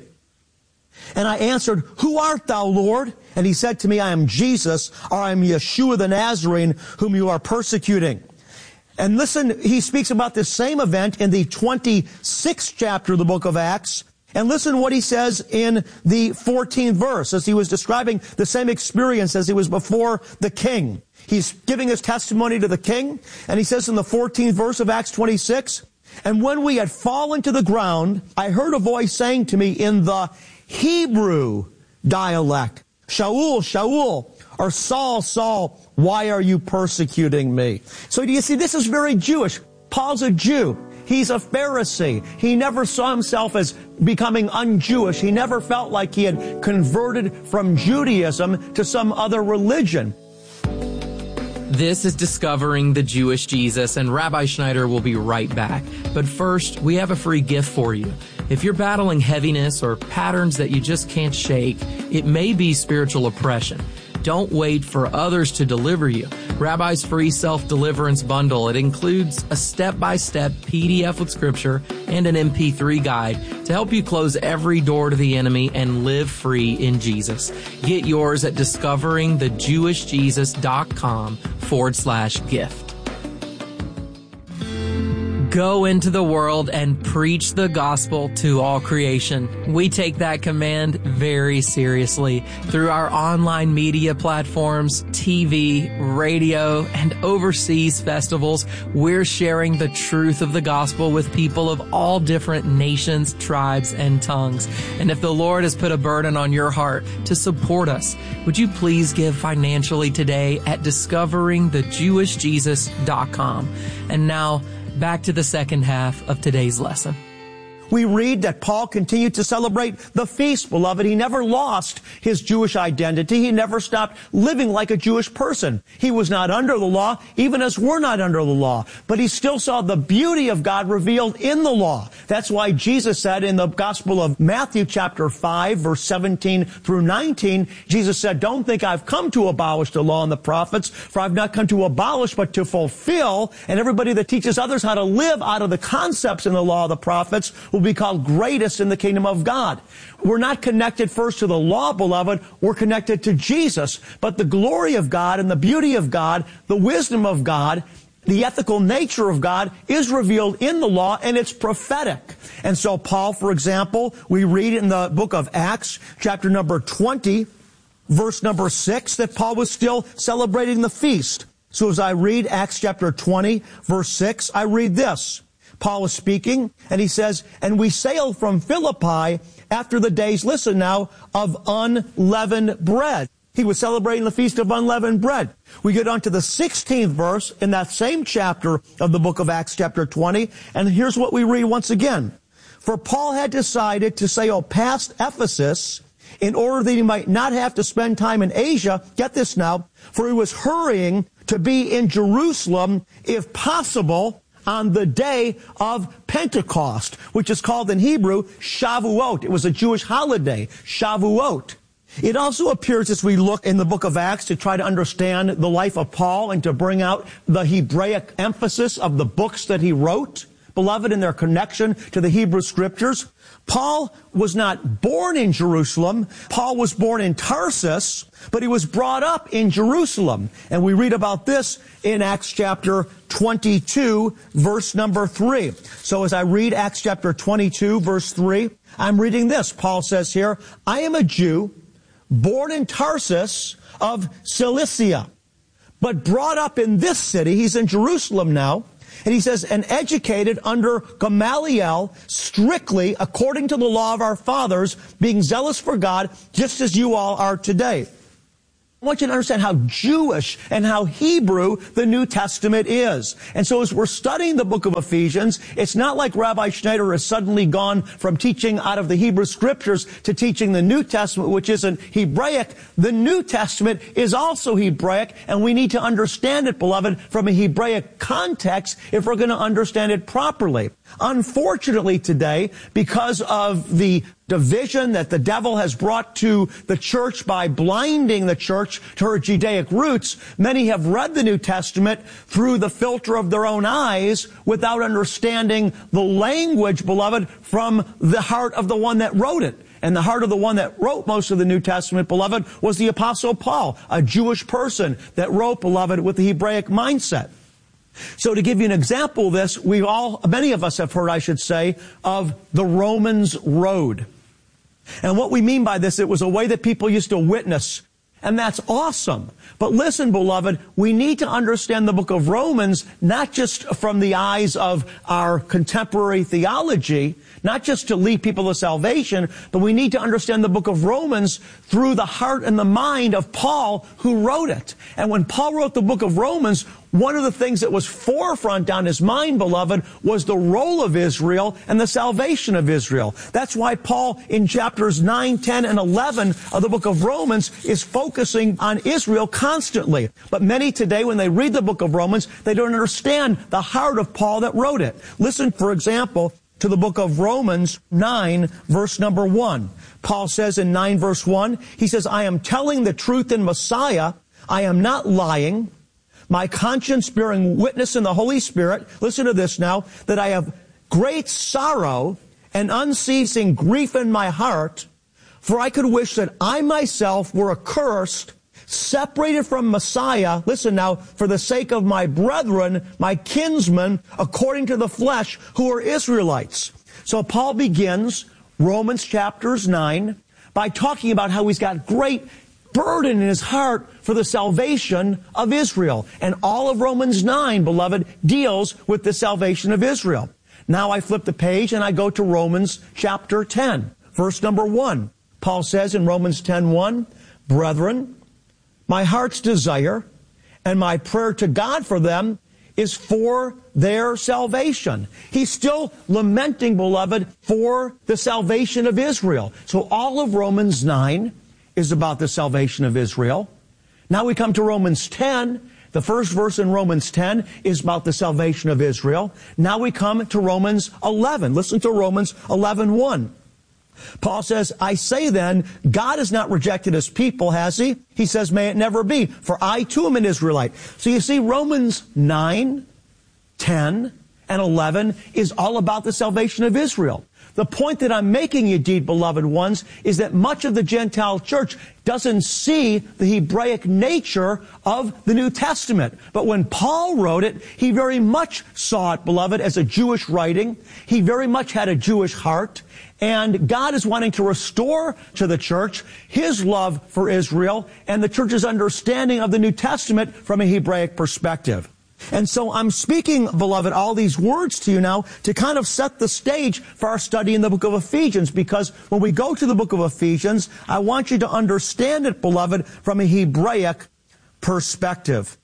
And I answered, who art thou, Lord? And he said to me, I am Jesus, or I am Yeshua the Nazarene, whom you are persecuting. And listen, he speaks about this same event in the 26th chapter of the book of Acts. And listen what he says in the 14th verse, as he was describing the same experience as he was before the king. He's giving his testimony to the king, and he says in the 14th verse of Acts 26, and when we had fallen to the ground, I heard a voice saying to me in the Hebrew dialect, Shaul, Shaul, or Saul, Saul, why are you persecuting me? So do you see, this is very Jewish. Paul's a Jew. He's a Pharisee. He never saw himself as becoming un-Jewish. He never felt like he had converted from Judaism to some other religion. This is Discovering the Jewish Jesus, and Rabbi Schneider will be right back. But first, we have a free gift for you. If you're battling heaviness or patterns that you just can't shake, it may be spiritual oppression. Don't wait for others to deliver you. Rabbi's free self-deliverance bundle. It includes a step-by-step PDF with scripture and an MP3 guide to help you close every door to the enemy and live free in Jesus. Get yours at discoveringthejewishjesus.com/gift. Go into the world and preach the gospel to all creation. We take that command very seriously. Through our online media platforms, TV, radio, and overseas festivals, we're sharing the truth of the gospel with people of all different nations, tribes, and tongues. And if the Lord has put a burden on your heart to support us, would you please give financially today at discoveringthejewishjesus.com. And now, back to the second half of today's lesson. We read that Paul continued to celebrate the feast, beloved. He never lost his Jewish identity. He never stopped living like a Jewish person. He was not under the law, even as we're not under the law. But he still saw the beauty of God revealed in the law. That's why Jesus said in the Gospel of Matthew chapter 5, verse 17 through 19, Jesus said, don't think I've come to abolish the law and the prophets, for I've not come to abolish, but to fulfill. And everybody that teaches others how to live out of the concepts in the law of the prophets will be called greatest in the kingdom of God. We're not connected first to the law, beloved. We're connected to Jesus. But the glory of God and the beauty of God, the wisdom of God, the ethical nature of God is revealed in the law, and it's prophetic. And so Paul, for example, we read in the book of Acts, chapter number 20, verse number 6, that Paul was still celebrating the feast. So as I read Acts chapter 20, verse 6, I read this. Paul is speaking, and he says, and we sailed from Philippi after the days, listen now, of unleavened bread. He was celebrating the feast of unleavened bread. We get on to the 16th verse in that same chapter of the book of Acts, chapter 20, and here's what we read once again. For Paul had decided to sail past Ephesus in order that he might not have to spend time in Asia. Get this now, for he was hurrying to be in Jerusalem, if possible, on the day of Pentecost, which is called in Hebrew Shavuot. It was a Jewish holiday, Shavuot. It also appears as we look in the book of Acts to try to understand the life of Paul and to bring out the Hebraic emphasis of the books that he wrote. beloved, in their connection to the Hebrew Scriptures. Paul was not born in Jerusalem. Paul was born in Tarsus, but he was brought up in Jerusalem. And we read about this in Acts chapter 22, verse number 3. So as I read Acts chapter 22, verse 3, I'm reading this. Paul says here, I am a Jew, born in Tarsus of Cilicia, but brought up in this city. He's in Jerusalem now. And he says, and educated under Gamaliel, strictly according to the law of our fathers, being zealous for God, just as you all are today. I want you to understand how Jewish and how Hebrew the New Testament is. And so as we're studying the book of Ephesians, it's not like Rabbi Schneider has suddenly gone from teaching out of the Hebrew Scriptures to teaching the New Testament, which isn't Hebraic. The New Testament is also Hebraic, and we need to understand it, beloved, from a Hebraic context if we're going to understand it properly. Unfortunately today, because of the division that the devil has brought to the church by blinding the church to her Judaic roots, many have read the New Testament through the filter of their own eyes without understanding the language, beloved, from the heart of the one that wrote it. And the heart of the one that wrote most of the New Testament, beloved, was the Apostle Paul, a Jewish person that wrote, beloved, with the Hebraic mindset. So to give you an example of this, many of us have heard, I should say, of the Romans Road. And what we mean by this, it was a way that people used to witness. And that's awesome. But listen, beloved, we need to understand the book of Romans, not just from the eyes of our contemporary theology, not just to lead people to salvation, but we need to understand the book of Romans through the heart and the mind of Paul, who wrote it. And when Paul wrote the book of Romans, one of the things that was forefront on his mind, beloved, was the role of Israel and the salvation of Israel. That's why Paul, in chapters 9, 10, and 11 of the book of Romans, is focusing on Israel constantly. But many today, when they read the book of Romans, they don't understand the heart of Paul that wrote it. Listen, for example, to the book of Romans 9, verse number 1. Paul says in 9, verse 1, he says, I am telling the truth in Messiah. I am not lying. My conscience bearing witness in the Holy Spirit, listen to this now, that I have great sorrow and unceasing grief in my heart, for I could wish that I myself were accursed, separated from Messiah, listen now, for the sake of my brethren, my kinsmen, according to the flesh, who are Israelites. So Paul begins Romans chapters 9 by talking about how he's got great burden in his heart for the salvation of Israel. And all of Romans 9, beloved, deals with the salvation of Israel. Now I flip the page and I go to Romans chapter 10, verse number 1. Paul says in Romans 10:1, brethren, my heart's desire and my prayer to God for them is for their salvation. He's still lamenting, beloved, for the salvation of Israel. So all of Romans 9 is about the salvation of Israel. Now we come to Romans 10. The first verse in Romans 10 is about the salvation of Israel. Now we come to Romans 11. Listen to Romans 11:1. Paul says, I say then, God has not rejected his people, has he? He says, may it never be, for I too am an Israelite. So you see, Romans 9, 10, and 11 is all about the salvation of Israel. The point that I'm making, you deed beloved ones, is that much of the Gentile church doesn't see the Hebraic nature of the New Testament. But when Paul wrote it, he very much saw it, beloved, as a Jewish writing. He very much had a Jewish heart. And God is wanting to restore to the church his love for Israel and the church's understanding of the New Testament from a Hebraic perspective. And so I'm speaking, beloved, all these words to you now to kind of set the stage for our study in the book of Ephesians, because when we go to the book of Ephesians, I want you to understand it, beloved, from a Hebraic perspective.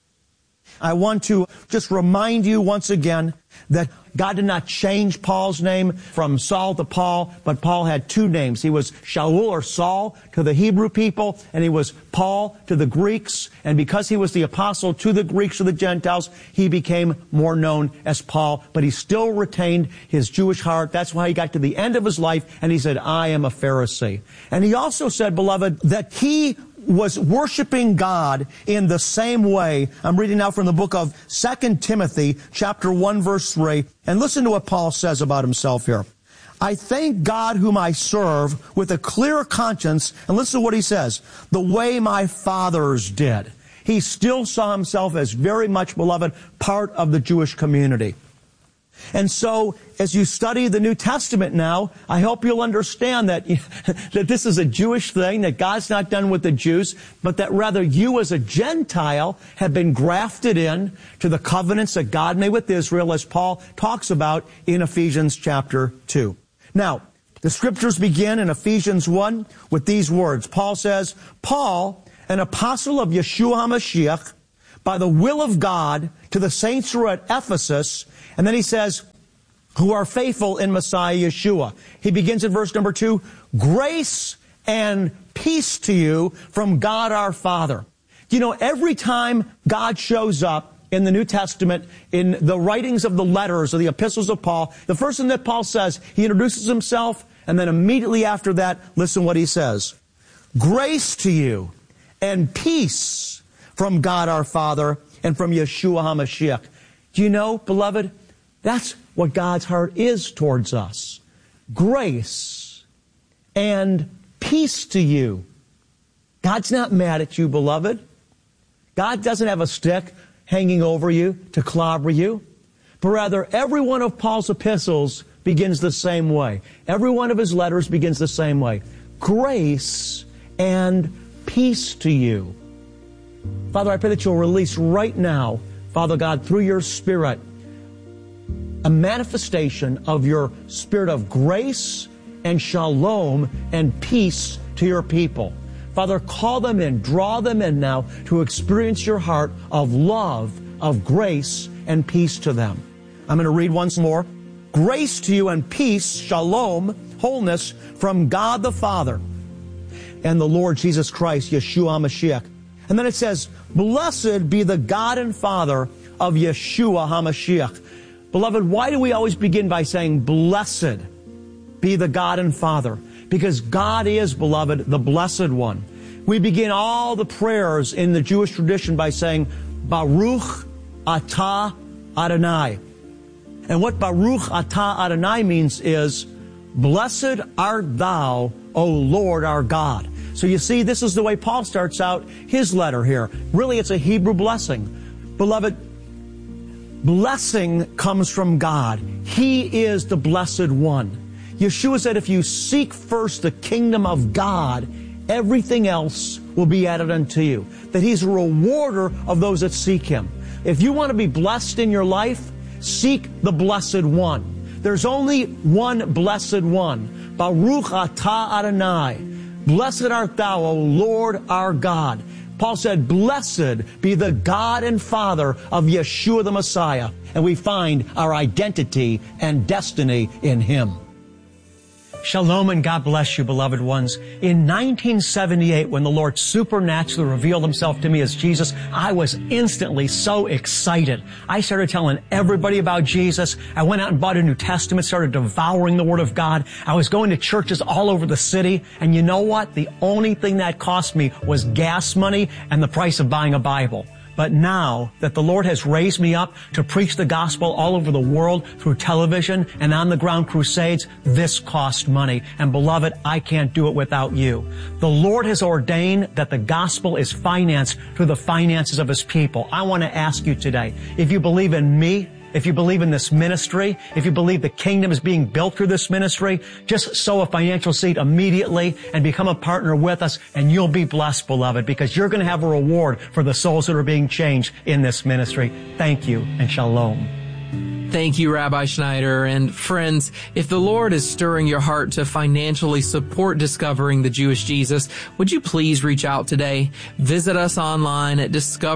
I want to just remind you once again that God did not change Paul's name from Saul to Paul, but Paul had two names. He was Shaul, or Saul, to the Hebrew people, and he was Paul to the Greeks. And because he was the apostle to the Greeks or the Gentiles, he became more known as Paul, but he still retained his Jewish heart. That's why he got to the end of his life, and he said, I am a Pharisee. And he also said, beloved, that he was worshiping God in the same way. I'm reading now from the book of 2 Timothy, chapter 1, verse 3. And listen to what Paul says about himself here. I thank God whom I serve with a clear conscience. And listen to what he says. The way my fathers did. He still saw himself as very much, beloved, part of the Jewish community. And so, as you study the New Testament now, I hope you'll understand that, that this is a Jewish thing, that God's not done with the Jews, but that rather you as a Gentile have been grafted in to the covenants that God made with Israel, as Paul talks about in Ephesians chapter 2. Now, the scriptures begin in Ephesians 1 with these words. Paul says, Paul, an apostle of Yeshua HaMashiach, by the will of God, to the saints who are at Ephesus, and then he says, who are faithful in Messiah Yeshua. He begins in verse number 2, grace and peace to you from God our Father. You know, every time God shows up in the New Testament, in the writings of the letters or the epistles of Paul, the first thing that Paul says, he introduces himself, and then immediately after that, listen what he says. Grace to you and peace from God our Father and from Yeshua HaMashiach. Do you know, beloved, that's what God's heart is towards us. Grace and peace to you. God's not mad at you, beloved. God doesn't have a stick hanging over you to clobber you. But rather, every one of Paul's epistles begins the same way. Every one of his letters begins the same way. Grace and peace to you. Father, I pray that you'll release right now, Father God, through your Spirit, a manifestation of your Spirit of grace and shalom and peace to your people. Father, call them in, draw them in now to experience your heart of love, of grace, and peace to them. I'm going to read once more. Grace to you and peace, shalom, wholeness, from God the Father and the Lord Jesus Christ, Yeshua HaMashiach. And then it says, blessed be the God and Father of Yeshua HaMashiach. Beloved, why do we always begin by saying, blessed be the God and Father? Because God is, beloved, the Blessed One. We begin all the prayers in the Jewish tradition by saying, Baruch Atah Adonai. And what Baruch Atah Adonai means is, blessed art thou, O Lord our God. So you see, this is the way Paul starts out his letter here. Really, it's a Hebrew blessing. Beloved, blessing comes from God. He is the Blessed One. Yeshua said, if you seek first the kingdom of God, everything else will be added unto you. That He's a rewarder of those that seek Him. If you want to be blessed in your life, seek the Blessed One. There's only one Blessed One. Baruch Atah Adonai. Blessed art thou, O Lord our God. Paul said, blessed be the God and Father of Yeshua the Messiah. And we find our identity and destiny in Him. Shalom and God bless you, beloved ones. In 1978, when the Lord supernaturally revealed Himself to me as Jesus, I was instantly so excited. I started telling everybody about Jesus. I went out and bought a New Testament, started devouring the Word of God. I was going to churches all over the city. And you know what? The only thing that cost me was gas money and the price of buying a Bible. But now that the Lord has raised me up to preach the gospel all over the world through television and on-the-ground crusades, this costs money. And beloved, I can't do it without you. The Lord has ordained that the gospel is financed through the finances of His people. I want to ask you today, if you believe in me, if you believe in this ministry, if you believe the kingdom is being built through this ministry, just sow a financial seed immediately and become a partner with us, and you'll be blessed, beloved, because you're going to have a reward for the souls that are being changed in this ministry. Thank you, and shalom. Thank you, Rabbi Schneider. And friends, if the Lord is stirring your heart to financially support discovering the Jewish Jesus, would you please reach out today? Visit us online at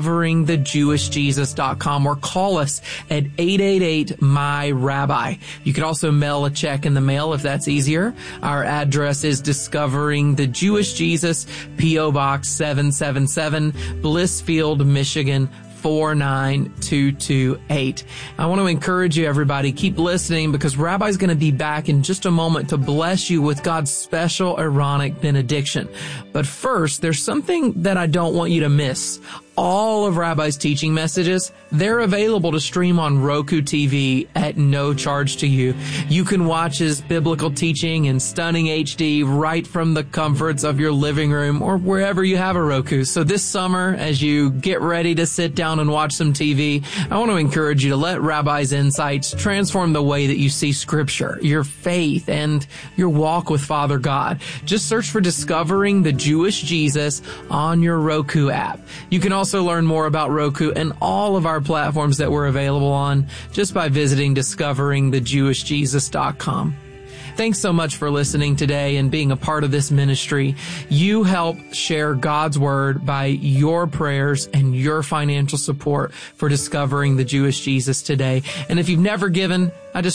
discoveringthejewishjesus.com or call us at 888-MY-RABBI. You could also mail a check in the mail if that's easier. Our address is Discovering the Jewish Jesus, P.O. Box 777, Blissfield, Michigan, 492228. I want to encourage you, everybody, keep listening because Rabbi's going to be back in just a moment to bless you with God's special Aaronic benediction. But first, there's something that I don't want you to miss. All of Rabbi's teaching messages, they're available to stream on Roku TV at no charge to you. You can watch his biblical teaching in stunning HD right from the comforts of your living room or wherever you have a Roku. So this summer, as you get ready to sit down and watch some TV, I want to encourage you to let Rabbi's insights transform the way that you see Scripture, your faith, and your walk with Father God. Just search for Discovering the Jewish Jesus on your Roku app. You can also learn more about Roku and all of our platforms that we're available on just by visiting discoveringthejewishjesus.com. Thanks so much for listening today and being a part of this ministry. You help share God's Word by your prayers and your financial support for Discovering the Jewish Jesus today. And if you've never given, I just